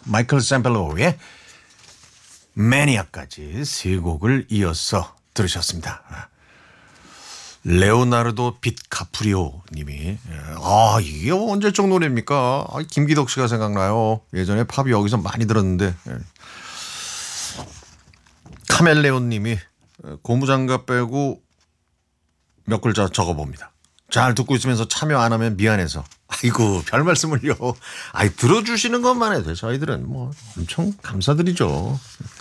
마이클 샘플로우의 매니아까지 세 곡을 이어서 들으셨습니다. 레오나르도 빛카프리오 님이 이게 언제적 노래입니까? 김기덕 씨가 생각나요. 예전에 팝이 여기서 많이 들었는데. 카멜레온 님이 고무장갑 빼고 몇 글자 적어봅니다. 잘 듣고 있으면서 참여 안 하면 미안해서. 아이고 별 말씀을요. 들어주시는 것만 해도 저희들은 뭐 엄청 감사드리죠.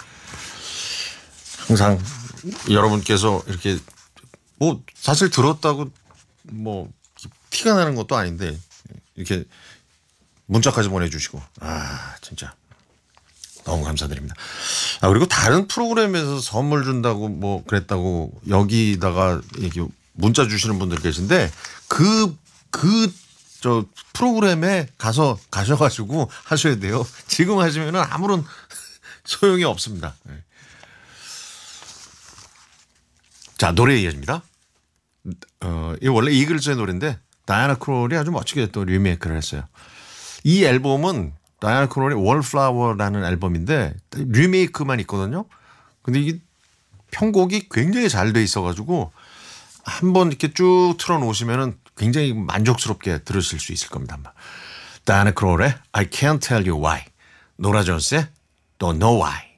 항상 여러분께서 이렇게 뭐 사실 들었다고 뭐 티가 나는 것도 아닌데 이렇게 문자까지 보내주시고 진짜 너무 감사드립니다. 그리고 다른 프로그램에서 선물 준다고 뭐 그랬다고 여기다가 이렇게 문자 주시는 분들 계신데 저 프로그램에 가셔가지고 하셔야 돼요. 지금 하시면은 아무런 소용이 없습니다. 자, 노래 이어집니다. 이 원래 이글스의 노래인데 다이애나 크롤이 아주 멋지게 또 리메이크를 했어요. 이 앨범은 다이애나 크롤의 월플라워라는 앨범인데 리메이크만 있거든요. 근데 이게 편곡이 굉장히 잘 돼 있어가지고 한번 이렇게 쭉 틀어놓으시면은 굉장히 만족스럽게 들으실 수 있을 겁니다. 다이애나 크롤의 I Can't Tell You Why, 노라 존스의 Don't Know Why.